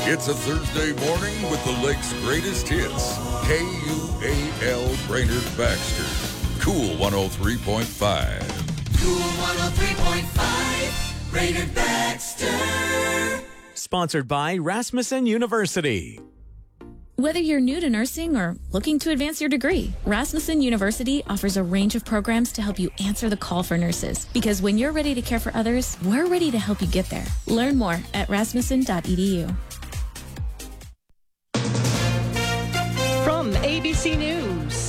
It's a Thursday morning with the Lake's greatest hits. KUAL Brainerd Baxter. Cool 103.5. Cool 103.5. Brainerd Baxter. Sponsored by Rasmussen University. Whether you're new to nursing or looking to advance your degree, Rasmussen University offers a range of programs to help you answer the call for nurses. Because when you're ready to care for others, we're ready to help you get there. Learn more at rasmussen.edu. From ABC News,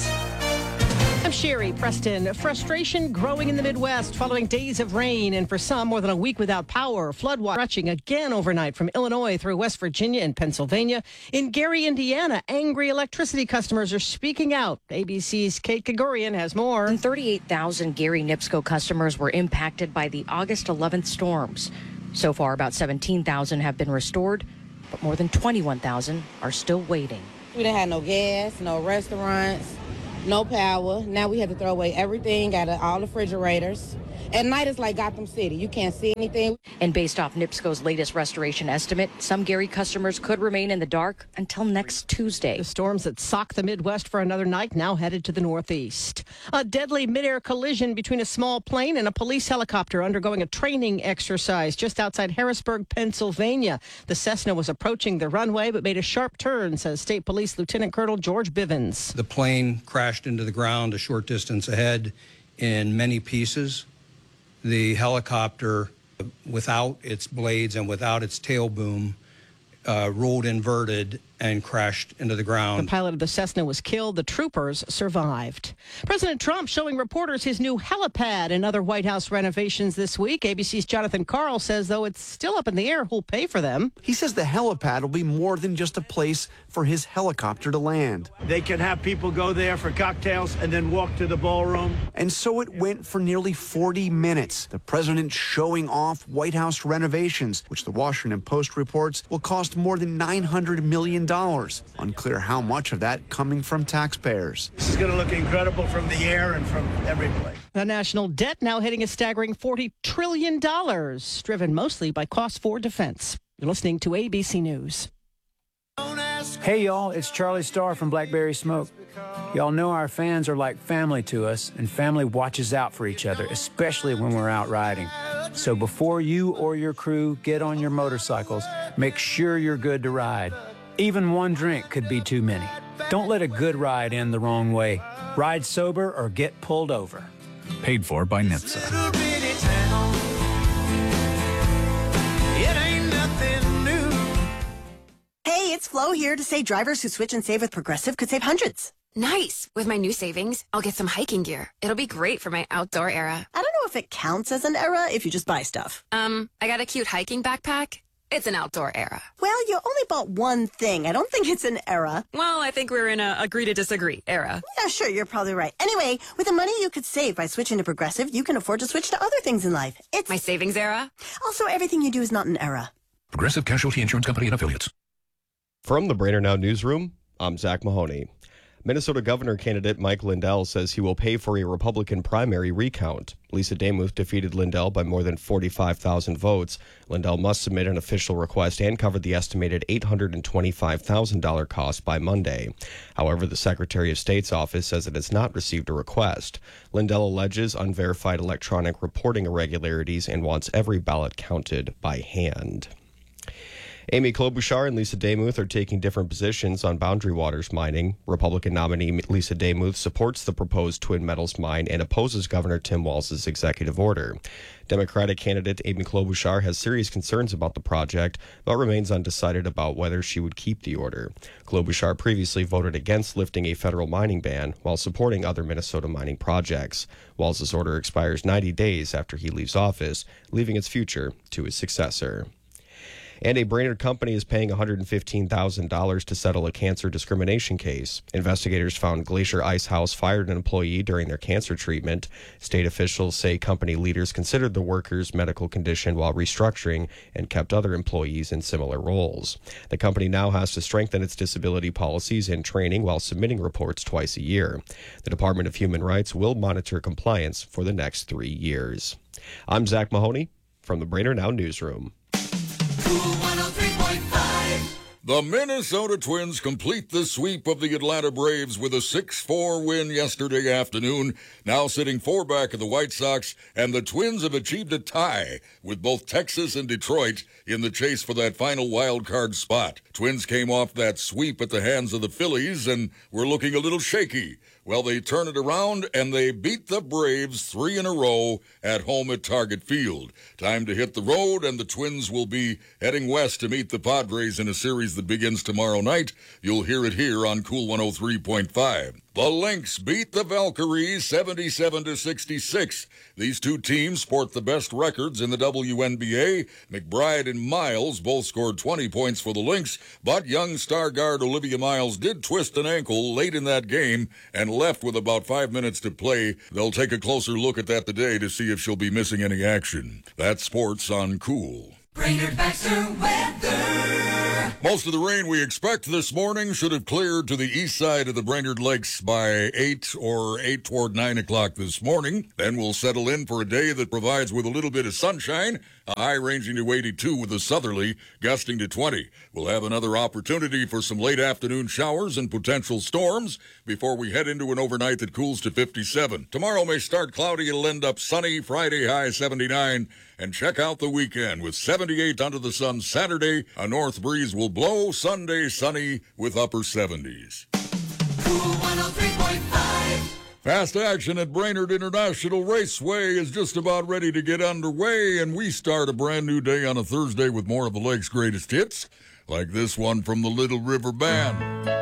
I'm Sherry Preston. Frustration growing in the Midwest following days of rain and for some more than a week without power. Floodwaters stretching again overnight from Illinois through West Virginia and Pennsylvania. In Gary, Indiana, angry electricity customers are speaking out. ABC's Kate Gagurian has more. 38,000 Gary NIPSCO customers were impacted by the August 11th storms. So far, about 17,000 have been restored, but more than 21,000 are still waiting. We didn't have no gas, no restaurants, no power. Now we have to throw away everything out of all the refrigerators. At night, it's like Gotham City. You can't see anything. And based off NIPSCO's latest restoration estimate, some Gary customers could remain in the dark until next Tuesday. The storms that socked the Midwest for another night now headed to the Northeast. A deadly midair collision between a small plane and a police helicopter undergoing a training exercise just outside Harrisburg, Pennsylvania. The Cessna was approaching the runway but made a sharp turn, says State Police Lieutenant Colonel George Bivens. The plane crashed into the ground a short distance ahead in many pieces. The helicopter, without its blades and without its tail boom, rolled inverted and crashed into the ground. The pilot of the Cessna was killed. The troopers survived. President Trump showing reporters his new helipad and other White House renovations this week. ABC's Jonathan Karl says, though it's still up in the air who'll pay for them. He says the helipad will be more than just a place for his helicopter to land. They can have people go there for cocktails and then walk to the ballroom. And so it went for nearly 40 minutes. The president showing off White House renovations, which the Washington Post reports will cost more than $900 million. Unclear how much of that coming from taxpayers. This is going to look incredible from the air and from every place. The national debt now hitting a staggering $40 trillion, driven mostly by costs for defense. You're listening to ABC News. Hey, y'all, it's Charlie Starr from Blackberry Smoke. Y'all know our fans are like family to us, and family watches out for each other, especially when we're out riding. So before you or your crew get on your motorcycles, make sure you're good to ride. Even one drink could be too many. Don't let a good ride end the wrong way. Ride sober or get pulled over. Paid for by NHTSA. Hey, it's Flo here to say drivers who switch and save with Progressive could save hundreds. Nice. With my new savings, I'll get some hiking gear. It'll be great for my outdoor era. I don't know if it counts as an era if you just buy stuff. I got a cute hiking backpack. It's an outdoor era. Well, you only bought one thing. I don't think it's an era. Well, I think we're in a agree to disagree era. Yeah, sure, you're probably right. Anyway, with the money you could save by switching to Progressive, you can afford to switch to other things in life. It's my savings era. Also, everything you do is not an era. Progressive Casualty Insurance Company and Affiliates. From the Brainerd Now Newsroom, I'm Zach Mahoney. Minnesota governor candidate Mike Lindell says he will pay for a Republican primary recount. Lisa Demuth defeated Lindell by more than 45,000 votes. Lindell must submit an official request and cover the estimated $825,000 cost by Monday. However, the Secretary of State's office says it has not received a request. Lindell alleges unverified electronic reporting irregularities and wants every ballot counted by hand. Amy Klobuchar and Lisa Demuth are taking different positions on Boundary Waters mining. Republican nominee Lisa Demuth supports the proposed Twin Metals mine and opposes Governor Tim Walz's executive order. Democratic candidate Amy Klobuchar has serious concerns about the project, but remains undecided about whether she would keep the order. Klobuchar previously voted against lifting a federal mining ban while supporting other Minnesota mining projects. Walz's order expires 90 days after he leaves office, leaving its future to his successor. And a Brainerd company is paying $115,000 to settle a cancer discrimination case. Investigators found Glacier Ice House fired an employee during their cancer treatment. State officials say company leaders considered the worker's medical condition while restructuring and kept other employees in similar roles. The company now has to strengthen its disability policies and training while submitting reports twice a year. The Department of Human Rights will monitor compliance for the next 3 years. I'm Zach Mahoney from the Brainerd Now Newsroom. Cool 103.5. The Minnesota Twins complete the sweep of the Atlanta Braves with a 6-4 win yesterday afternoon, now sitting 4 back of the White Sox, and the Twins have achieved a tie with both Texas and Detroit in the chase for that final wild card spot. Twins came off that sweep at the hands of the Phillies and were looking a little shaky. Well, they turn it around, and they beat the Braves 3 in a row at home at Target Field. Time to hit the road, and the Twins will be heading west to meet the Padres in a series that begins tomorrow night. You'll hear it here on Cool 103.5. The Lynx beat the Valkyries 77-66. These two teams sport the best records in the WNBA. McBride and Miles both scored 20 points for the Lynx, but young star guard Olivia Miles did twist an ankle late in that game and left with about 5 minutes to play. They'll take a closer look at that today to see if she'll be missing any action. That's sports on Cool. Brainerd Baxter weather. Most of the rain we expect this morning should have cleared to the east side of the Brainerd Lakes by 8 toward 9 o'clock this morning. Then we'll settle in for a day that provides with a little bit of sunshine, a high ranging to 82 with a southerly gusting to 20. We'll have another opportunity for some late afternoon showers and potential storms before we head into an overnight that cools to 57. Tomorrow may start cloudy. It'll end up sunny. Friday high 79. And check out the weekend with 78 under the sun Saturday. A north breeze will blow. Sunday sunny with upper 70s. Cool 103.5. Fast action at Brainerd International Raceway is just about ready to get underway, and we start a brand new day on a Thursday with more of the Lake's greatest hits, like this one from the Little River Band.